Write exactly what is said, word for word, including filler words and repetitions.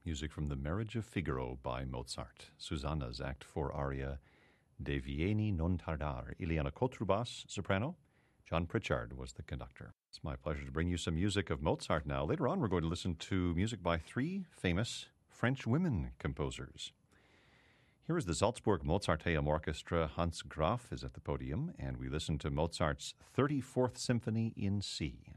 Music from The Marriage of Figaro by Mozart. Susanna's Act four aria, De Vieni non tardar. Ileana Kotrubas, soprano. John Pritchard was the conductor. It's my pleasure to bring you some music of Mozart now. Later on, we're going to listen to music by three famous French women composers. Here is the Salzburg Mozarteum Orchestra. Hans Graf is at the podium, and we listen to Mozart's thirty-fourth Symphony in C.